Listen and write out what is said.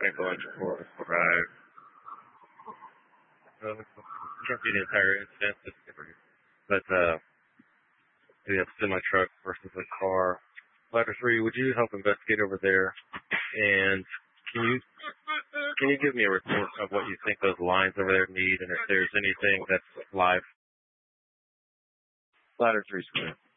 can't go into Forest Drive. Can't see the entire incident, but we have a semi-truck versus a car. Ladder 3, would you help investigate over there? And can you give me a report of what you think those lines over there need, and if there's anything that's live? Ladder 3 square.